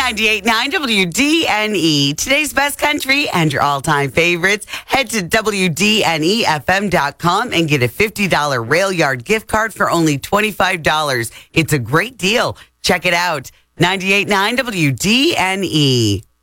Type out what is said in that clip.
98.9 WDNE. Today's best country and your all-time favorites. Head to WDNEFM.com and get a $50 Rail Yard gift card for only $25. It's a great deal. Check it out. 98.9 WDNE.